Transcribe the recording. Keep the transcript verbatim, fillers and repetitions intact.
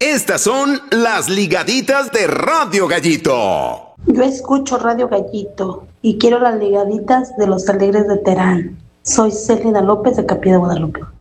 Estas son las ligaditas de Radio Gallito. Yo escucho Radio Gallito y quiero las ligaditas de los Alegres de Terán. Soy Célida López de Capilla de Guadalupe.